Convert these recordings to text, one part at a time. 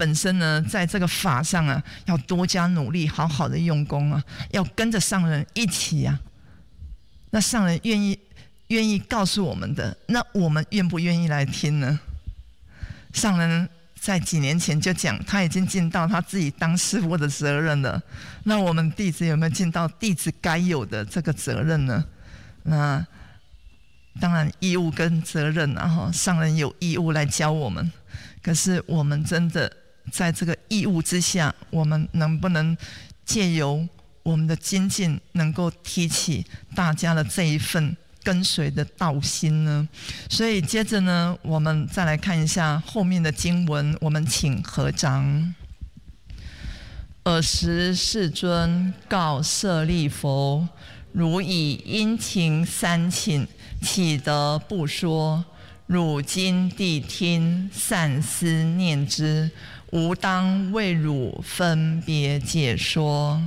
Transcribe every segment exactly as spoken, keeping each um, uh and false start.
本身呢，在这个法上啊，要多加努力，好好的用功啊，要跟着上人一起啊。那上人愿意愿意告诉我们的，那我们愿不愿意来听呢？上人在几年前就讲，他已经尽到他自己当师父的责任了。那我们弟子有没有尽到弟子该有的这个责任呢？那当然义务跟责任啊，上人有义务来教我们。可是我们真的在这个义务之下，我们能不能借由我们的精进，能够提起大家的这一份跟随的道心呢？所以接着呢，我们再来看一下后面的经文，我们请合掌。尔时世尊告舍利弗：汝以殷勤三请，岂得不说？汝今谛听，善思念之，吾当为汝分别解说。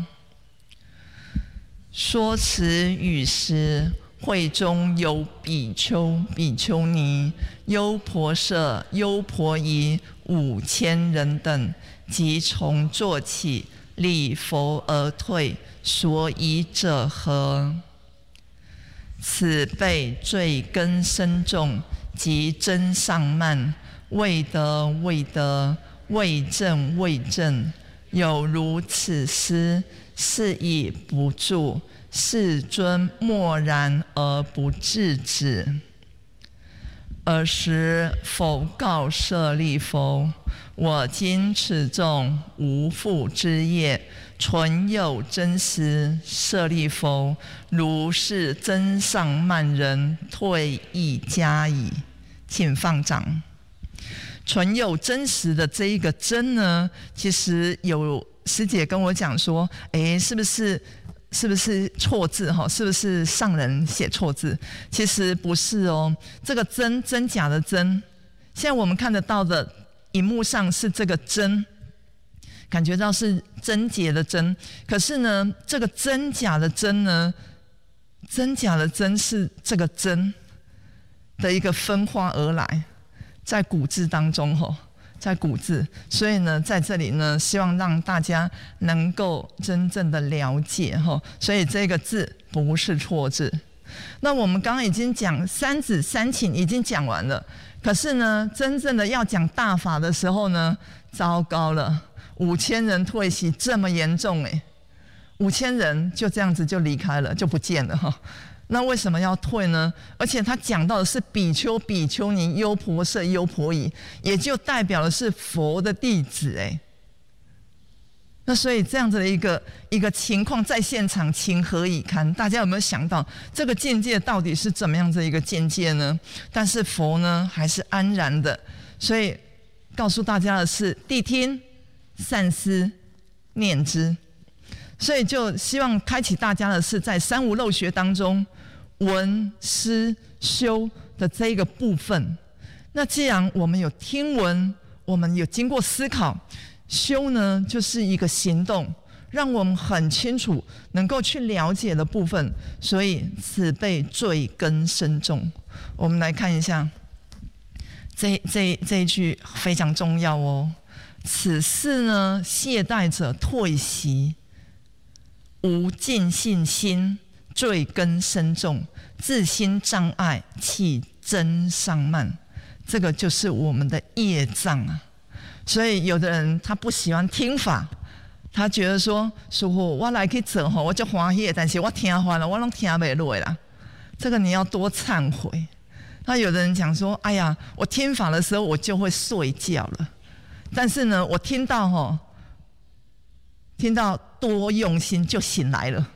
说此语时，会中有比丘、比丘尼、优婆塞、优婆夷五千人等，即从座起，礼佛而退。所以者何？此辈罪根深重，即真上慢，未得未得，未正未正，有如此师，是以不住。世尊默然而不制止。尔时佛告舍利弗：我今此众无复之业，纯有真实。舍利弗，如是真上慢人，退亦加矣。请放掌。纯有真实的这一个真呢，其实有师姐跟我讲说，哎，是不是是不是错字哈？是不是上人写错字？其实不是哦。这个真真假的真，现在我们看得到的荧幕上是这个真，感觉到是贞洁的贞。可是呢，这个真假的真呢，真假的真是这个真的一个分化而来，在古字当中吼。在古字，所以呢，在这里呢，希望让大家能够真正的了解哈，所以这个字不是错字。那我们刚刚已经讲三子三请已经讲完了，可是呢，真正的要讲大法的时候呢，糟糕了，五千人退席这么严重哎，五千人就这样子就离开了，就不见了哈。那为什么要退呢？而且他讲到的是比丘、比丘尼、优婆塞、优婆夷，也就代表的是佛的弟子哎。那所以这样子的一个一个情况，在现场情何以堪？大家有没有想到这个境界到底是怎么样子一个境界呢？但是佛呢，还是安然的。所以告诉大家的是：谛听，善思念之。所以就希望开启大家的是，在三无漏学当中，闻思修的这一个部分。那既然我们有听闻，我们有经过思考，修呢就是一个行动，让我们很清楚能够去了解的部分。所以此辈罪根深重。我们来看一下这这这一句非常重要哦。此事呢，懈怠者退席，无尽信心，罪根深重，自心障碍，起真上慢。这个就是我们的业障啊。所以有的人他不喜欢听法，他觉得说师父我来去做吼，我就欢喜，但是我听完了，我拢听不落啦。这个你要多忏悔。那有的人讲说，哎呀，我听法的时候我就会睡觉了，但是呢，我听到吼。听到多用心就醒来了。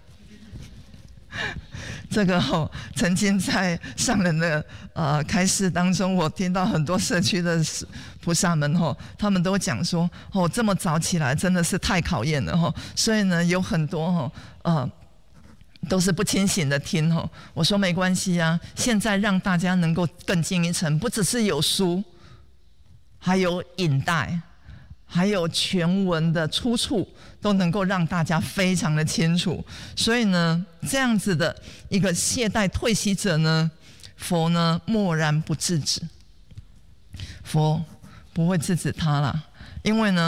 这个哦，曾经在上人的呃开示当中，我听到很多社区的菩萨们哦，他们都讲说哦，这么早起来真的是太考验了哦。所以呢，有很多哦呃都是不清醒的听哦。我说没关系啊，现在让大家能够更进一层，不只是有书，还有引带。还有全文的出处都能够让大家非常的清楚，所以呢，这样子的一个懈怠退席者呢，佛呢默然不制止，佛不会制止他啦，因为呢。